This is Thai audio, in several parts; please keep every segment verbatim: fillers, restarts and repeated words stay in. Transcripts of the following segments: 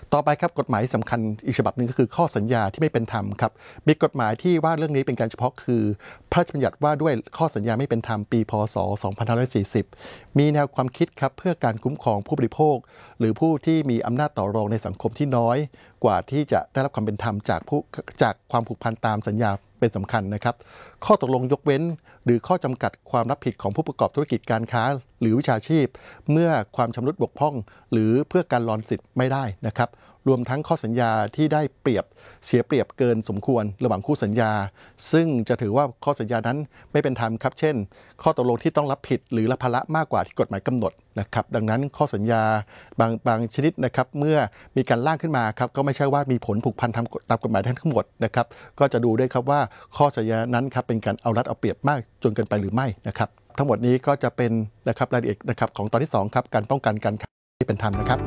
ต่อไปครับกฎหมายสำคัญอีกฉบับหนึ่งก็คือข้อสัญญาที่ไม่เป็นธรรมครับมีกฎหมายที่ว่าเรื่องนี้เป็นการเฉพาะคือพระราชบัญญัติว่าด้วยข้อสัญญาไม่เป็นธรรมปีพ.ศ. สองพันห้าร้อยสี่สิบมีแนวความคิดครับเพื่อการคุ้มครองผู้บริโภคหรือผู้ที่มีอำนาจต่อรองในสังคมที่น้อยกว่าที่จะได้รับความเป็นธรรมจากผู้จากความผูกพันตามสัญญาเป็นสำคัญนะครับข้อตกลงยกเว้นหรือข้อจำกัดความรับผิดของผู้ประกอบธุรกิจการค้าหรือวิชาชีพเมื่อความชำรุดบกพร่องหรือเพื่อการลอนสิทธิ์ไม่ได้นะครับรวมทั้งข้อสัญญาที่ได้เปรียบเสียเปรียบเกินสมควรระหว่างคู่สัญญาซึ่งจะถือว่าข้อสัญญานั้นไม่เป็นธรรมครับเช่นข้อตกลงที่ต้องรับผิดหรือรับภาระมากกว่าที่กฎหมายกำหนดนะครับดังนั้นข้อสัญญาบางบางชนิดนะครับเมื่อมีการร่างขึ้นมาครับก็ไม่ใช่ว่ามีผลผูกพันตามตามกฎหมายทั้งหมดนะครับก็จะดูด้วยครับว่าข้อสัญญานั้นครับเป็นการเอารัดเอาเปรียบมากจนเกินไปหรือไม่นะครับทั้งหมดนี้ก็จะเป็นนะครับรายละเอียดนะครับของตอนที่สองครับการป้องกันการค้าที่เป็นธรรมนะครับ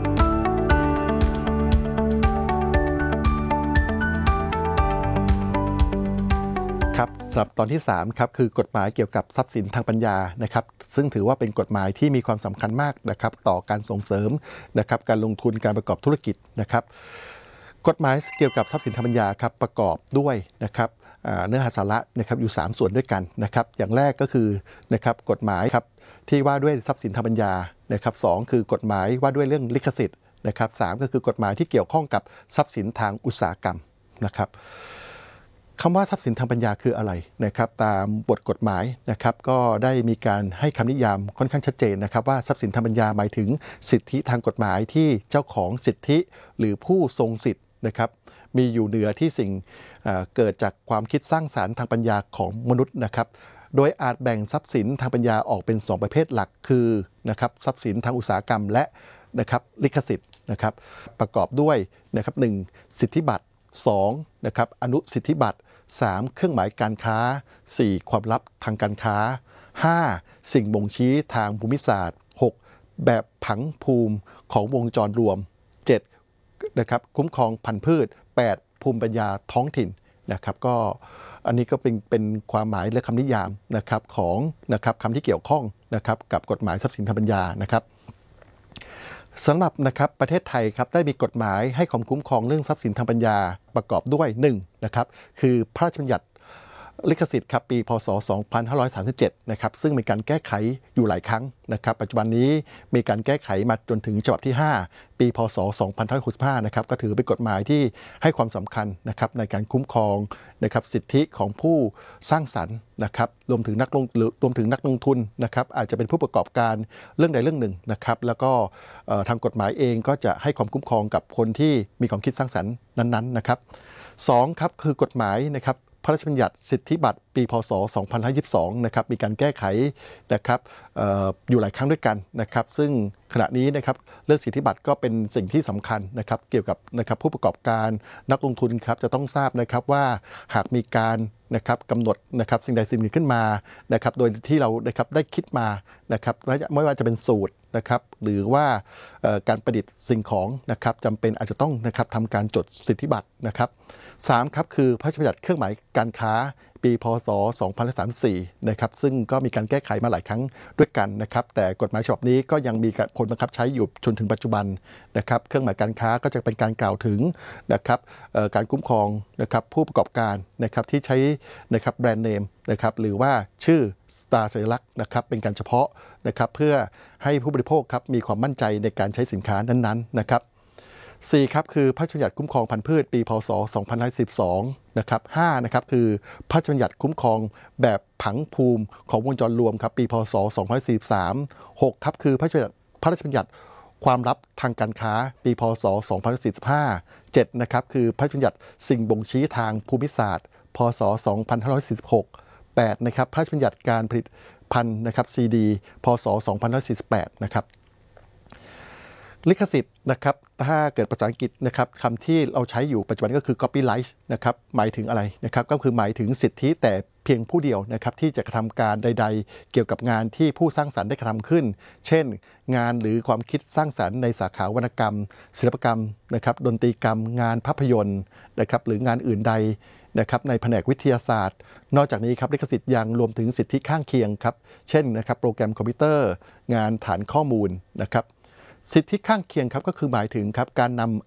ครับสำหรับตอนที่สามครับคือกฎหมายเกี่ยวกับทรัพย์สินทางปัญญานะครับซึ่งถือว่าเป็นกฎหมายที่มีความสำคัญมากนะครับต่อการส่งเสริมนะครับการลงทุนการประกอบธุรกิจนะครับกฎหมายเกี่ยวกับทรัพย์สินทางปัญญาครับประกอบด้วยนะครับเนื้อหาสาระนะครับอยู่สามส่วนด้วยกันนะครับอย่างแรกก็คือนะครับกฎหมายครับที่ว่าด้วยทรัพย์สินทางปัญญานะครับสองคือกฎหมายว่าด้วยเรื่องลิขสิทธิ์นะครับสามก็คือกฎหมายที่เกี่ยวข้องกับทรัพย์สินทางอุตสาหกรรมนะครับคำว่าทรัพย์สินทางปัญญาคืออะไรนะครับตามบทกฎหมายนะครับก็ได้มีการให้คำนิยามค่อนข้างชัดเจนนะครับว่าทรัพย์สินทางปัญญาหมายถึงสิทธิทางกฎหมายที่เจ้าของสิทธิหรือผู้ทรงสิทธิ์นะครับมีอยู่เหนือที่สิ่งเกิดจากความคิดสร้างสรรค์ทางปัญญาของมนุษย์นะครับโดยอาจแบ่งทรัพย์สินทางปัญญาออกเป็นสองประเภทหลักคือนะครับทรัพย์สินทางอุตสาหกรรมและนะครับลิขสิทธิ์นะครับประกอบด้วยนะครับหนึ่งสิทธิบัตรสองนะครับอนุสิทธิบัตรสามเครื่องหมายการค้าสี่ความลับทางการค้าห้าสิ่งบ่งชี้ทางภูมิศาสตร์หกแบบผังภูมิของวงจรรวมเจ็ดนะครับคุ้มครองพันธุ์พืชแปดภูมิปัญญาท้องถิ่นนะครับก็อันนี้ก็เป็นเป็นความหมายและคำนิยามนะครับของนะครับคำที่เกี่ยวข้องนะครับกับกฎหมายทรัพย์สินทางปัญญานะครับสำหรับนะครับประเทศไทยครับได้มีกฎหมายให้ความคุ้มครองเรื่องทรัพย์สินทางปัญญาประกอบด้วยหนึ่งนะครับคือพระราชบัญญัติลิขสิทธิ์ครับปีพ.ศ. สองพันห้าร้อยสามสิบเจ็ดนะครับซึ่งมีการแก้ไขอยู่หลายครั้งนะครับปัจจุบันนี้มีการแก้ไขมาจนถึงฉบับที่ห้าปีพ.ศ. สองพันห้าร้อยหกสิบห้านะครับก็ถือเป็นกฎหมายที่ให้ความสำคัญนะครับในการคุ้มครองนะครับสิทธิของผู้สร้างสรรค์นะครับรวมถึงนักลงรวมถึงนักลงทุนนะครับอาจจะเป็นผู้ประกอบการเรื่องใดเรื่องหนึ่งนะครับแล้วก็ทางกฎหมายเองก็จะให้ความคุ้มครองกับคนที่มีความคิดสร้างสรรค์นั้นๆนะครับสองครับคือกฎหมายนะครับพระราชบัญญัติสิทธิบัตรปีพ.ศ. สองพันห้าร้อยยี่สิบสองนะครับมีการแก้ไขนะครับ อ, อ, อยู่หลายครั้งด้วยกันนะครับซึ่งขณะนี้นะครับเรื่องสิทธิบัตรก็เป็นสิ่งที่สำคัญนะครับเกี่ยวกับนะครับผู้ประกอบการนักลงทุนครับจะต้องทราบนะครับว่าหากมีการนะครับกำหนดนะครับสิ่งใดสิ่งหนึ่งขึ้นมานะครับโดยที่เรานะครับได้คิดมานะครับไม่ว่าจะเป็นสูตรนะครับหรือว่าการประดิษฐ์สิ่งของนะครับจำเป็นอาจจะต้องนะครับทำการจดสิทธิบัตรนะครับสามครับคือพระราชบัญญัติเครื่องหมายการค้าปีพ.ศ. สองพันห้าร้อยสามสิบสี่นะครับซึ่งก็มีการแก้ไขมาหลายครั้งด้วยกันนะครับแต่กฎหมายฉบับนี้ก็ยังมีผลบังคับใช้อยู่จนถึงปัจจุบันนะครับเครื่องหมายการค้าก็จะเป็นการกล่าวถึงนะครับการคุ้มครองนะครับผู้ประกอบการนะครับที่ใช้นะครับแบรนด์เนมนะครับหรือว่าชื่อสตาร์สัญลักษณ์นะครับเป็นการเฉพาะนะครับเพื่อให้ผู้บริโภคครับมีความมั่นใจในการใช้สินค้านั้นๆนะครับสี่ครับคือพระราชบัญญัติคุ้มครองพันธุ์พืชปีพ.ศ. สองพันห้าร้อยสิบสองนะครับห้านะครับคือพระราชบัญญัติคุ้มครองแบบผังภูมิของวงจรรวมครับปีพ.ศ. สองพันห้าร้อยสี่สิบสามหกครับคือพระราชบัญญัติพระราชบัญญัติความลับทางการค้าปีพ.ศ. สองพันห้าร้อยสี่สิบห้าเจ็ดนะครับคือพระราชบัญญัติสิ่งบ่งชี้ทางภูมิศาสตร์พ.ศ. สองพันห้าร้อยสี่สิบหกแปดนะครับพระราชบัญญัติการผลิตภัณฑ์นะครับซีดีพ.ศ. สองพันห้าร้อยสี่สิบแปดนะครับลิขสิทธิ์นะครับถ้าเกิดภาษาอังกฤษนะครับคำที่เราใช้อยู่ปัจจุบันก็คือ copyright นะครับหมายถึงอะไรนะครับก็คือหมายถึงสิทธิแต่เพียงผู้เดียวนะครับที่จะกระทำการใดๆเกี่ยวกับงานที่ผู้สร้างสรรค์ได้กระทำขึ้นเช่นงานหรือความคิดสร้างสรรค์ในสาขาวรรณกรรมศิลปกรรมนะครับดนตรีกรรมงานภาพยนตร์นะครับหรืองานอื่นใดนะครับในแผนกวิทยาศาสตร์นอกจากนี้ครับลิขสิทธิ์ยังรวมถึงสิทธิข้างเคียงครับเช่นนะครับโปรแกรมคอมพิวเตอร์งานฐานข้อมูลนะครับสิทธิข้างเคียงครับก็คือหมายถึงครับการน